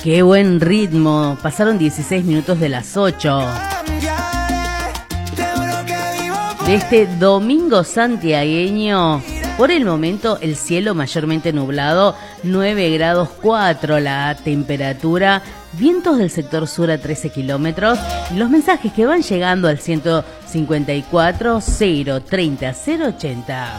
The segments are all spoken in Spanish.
Qué buen ritmo. Pasaron 16 minutos de las 8. De este domingo santiagueño, por el momento el cielo mayormente nublado, 9 grados 4 la temperatura, vientos del sector sur a 13 kilómetros, y los mensajes que van llegando al 154 030 080.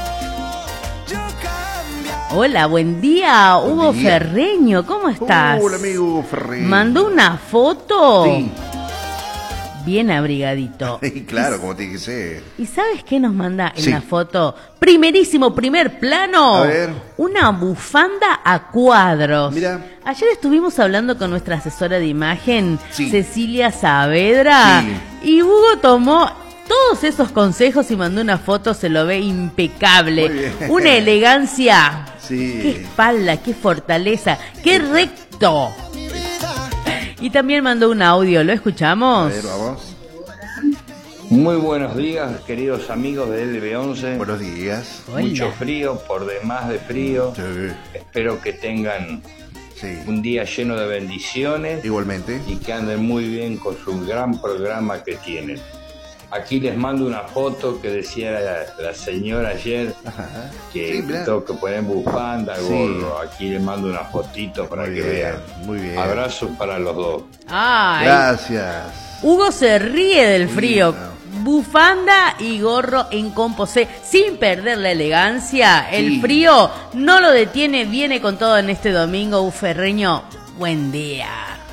Hola, buen día, Hugo Ferreño, ¿cómo estás? Hola, amigo Hugo Ferreño. ¿Mandó una foto? Sí. Bien abrigadito. Claro, como tiene que ser. ¿Y sabes qué nos manda en Sí. la foto? Primerísimo, primer plano. A ver. Una bufanda a cuadros. Mira. Ayer estuvimos hablando con nuestra asesora de imagen, Sí. Cecilia Saavedra, Sí. y Hugo tomó todos esos consejos y mandó una foto, se lo ve impecable. Muy bien. Una elegancia. Sí. Qué espalda, qué fortaleza, qué recto. Y también mandó un audio, ¿lo A escuchamos? ver, vamos. Muy buenos días, queridos amigos de LB11. Buenos días. Hola. Mucho frío, por demás de frío. Sí. Espero que tengan Sí. un día lleno de bendiciones Igualmente. y que anden muy bien con su gran programa que tienen. Aquí les mando una foto que decía la señora ayer Ajá. que Sí, mirá. tengo que poner bufanda, Sí. gorro. Aquí les mando una fotito para Muy que bien, vean. muy bien. Abrazos para los dos. Ay, Gracias. Hugo se ríe del frío. Lindo. Bufanda y gorro en composé, sin perder la elegancia. El Sí. frío no lo detiene, viene con todo en este domingo. Hugo Ferreño, buen día.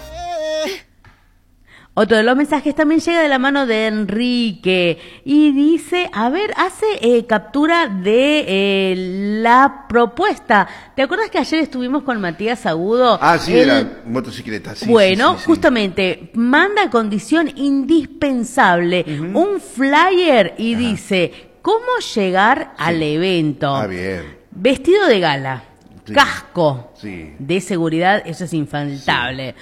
Otro de los mensajes también llega de la mano de Enrique y dice, a ver, hace captura de la propuesta. ¿Te acuerdas que ayer estuvimos con Matías Agudo? Ah, sí, Él- de la motocicleta. Sí, bueno, sí, sí, sí. justamente, manda condición indispensable, un flyer y dice, ¿cómo llegar al evento? Ah, bien. Vestido de gala, Sí. casco Sí. de seguridad, eso es infaltable.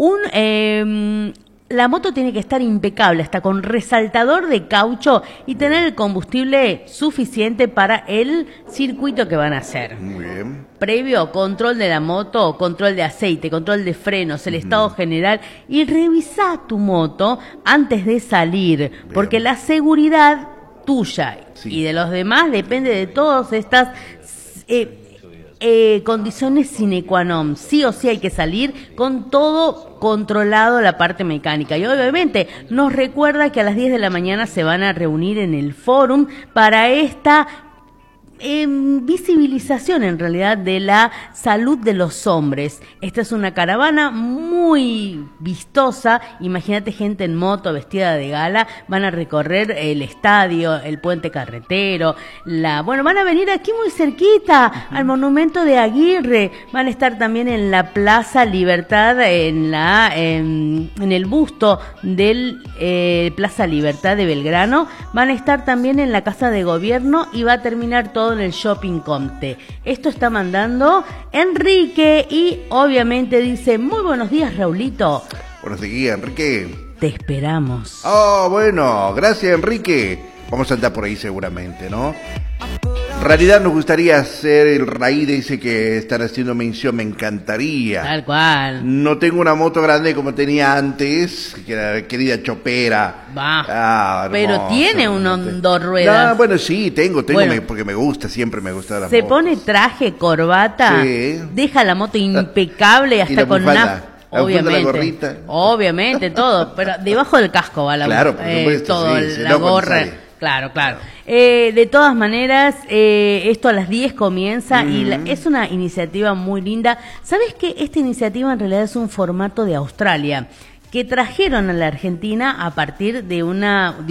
La moto tiene que estar impecable, hasta con resaltador de caucho y tener el combustible suficiente para el circuito que van a hacer. Muy bien. Previo control de la moto, control de aceite, control de frenos, el estado general, y revisa tu moto antes de salir, porque la seguridad tuya Sí. y de los demás depende de todas estas condiciones sine qua non. Sí o sí hay que salir con todo controlado, la parte mecánica. Y obviamente nos recuerda que a las 10 de la mañana se van a reunir en el fórum para esta visibilización en realidad de la salud de los hombres. Esta es una caravana muy vistosa, imagínate gente en moto vestida de gala, van a recorrer el estadio, el puente carretero, van a venir aquí muy cerquita al monumento de Aguirre, van a estar también en la Plaza Libertad, en el busto del Plaza Libertad de Belgrano, van a estar también en la Casa de Gobierno y va a terminar todo en el Shopping Comte. Esto está mandando Enrique y obviamente dice, muy buenos días, Raulito. Buenos días, Enrique. Te esperamos. Oh, bueno, gracias, Enrique. Vamos a andar por ahí seguramente, ¿no? En realidad nos gustaría hacer el raíz de ese que están haciendo mención, me encantaría. Tal cual. No tengo una moto grande como tenía antes, que era la querida Chopera. Va. Pero hermosa, tiene un realmente. dos ruedas. No, bueno, sí, tengo, Bueno. porque me gusta, siempre me gusta la Se moto. pone traje, corbata, Sí. deja la moto impecable Y hasta la con bufanda. nap. La bufanda, la Obviamente, gorrita. obviamente todo, pero debajo del casco va la Claro, por supuesto, todo, sí, si la no, cuando gorra. sale. Claro, claro. De todas maneras, esto a las 10 comienza y es una iniciativa muy linda. ¿Sabes que esta iniciativa en realidad es un formato de Australia que trajeron a la Argentina a partir de